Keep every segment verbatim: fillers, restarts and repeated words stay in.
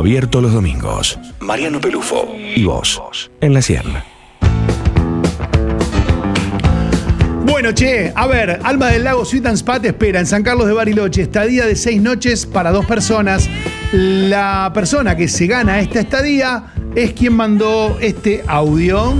Abierto los domingos. Mariano Pelufo y vos en la cien. Bueno, che, a ver, Alma del Lago Suite and Spa te espera en San Carlos de Bariloche. Estadía de seis noches para dos personas. La persona que se gana esta estadía es quien mandó este audio.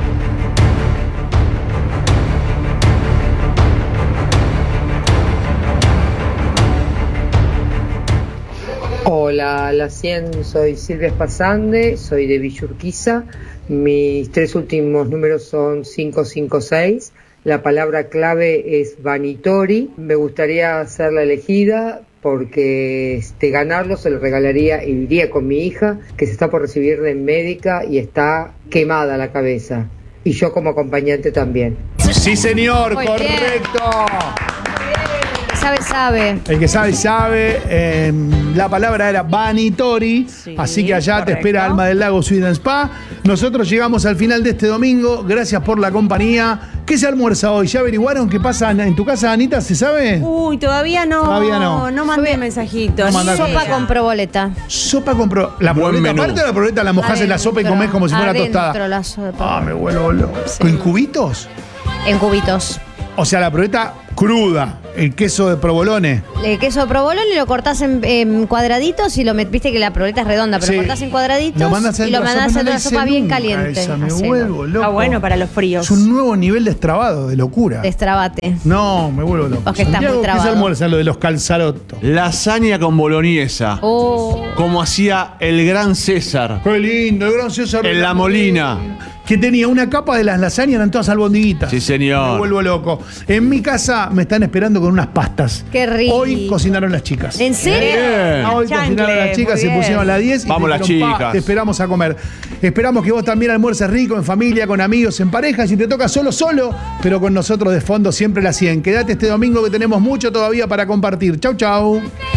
Hola, la cien, soy Silvia Espasande, soy de Villa Urquiza. Mis tres últimos números son cinco cinco seis. La palabra clave es Vanitori. Me gustaría ser la elegida porque este, ganarlo se lo regalaría y iría con mi hija, que se está por recibir de médica y está quemada la cabeza. Y yo como acompañante también. Sí, señor, Muy correcto. Sabe, sabe. El que sabe, sabe. Eh, la palabra era Vanitori. Sí, así que allá correcto. te espera Alma del Lago Suite and Spa. Nosotros llegamos al final de este domingo. Gracias por la compañía. ¿Qué se almuerza hoy? ¿Ya averiguaron qué pasa en tu casa, Anita? ¿Se sabe? Uy, todavía no. Todavía no. No mandé mensajitos. No mandaste Sopa con proboleta. Sopa con pro... ¿La Buen proboleta menú. aparte de la proboleta la mojás en la sopa y comés como si fuera Adentro tostada? la sopa. Ah, me vuelvo loco. Sí. ¿En cubitos? En cubitos. O sea, la proboleta cruda. El queso de provolone. El queso de provolone lo cortás en, en cuadraditos y lo met- viste que la proboleta es redonda, pero Sí. lo cortás en cuadraditos Lo mandas y lo la mandás sopa, en no una la hice sopa bien nunca caliente. esa, me Hacelo. vuelvo loco. Está bueno para los fríos. Es un nuevo nivel de extrabado, de locura. Destrabate. No, me vuelvo loco. Porque estás Santiago, muy ¿qué se trabado. almuerza lo de los calzarotos? Lasaña con boloñesa. Oh. Como hacía el gran César. Qué lindo, el gran César. En La Molina. Que tenía una capa de las lasañas, eran todas albondiguitas. Sí, señor. Me vuelvo loco. En mi casa me están esperando con unas pastas. Qué rico. Hoy cocinaron las chicas. ¿En serio? Bien. Ah, hoy Chancle, cocinaron las chicas, muy se bien. pusieron a las diez. y Vamos te las dijeron, "Pa, chicas". te esperamos a comer. Esperamos que vos también almuerces rico, en familia, con amigos, en pareja. Si te toca solo, solo, pero con nosotros de fondo siempre la cien. Quédate este domingo que tenemos mucho todavía para compartir. Chau, chau.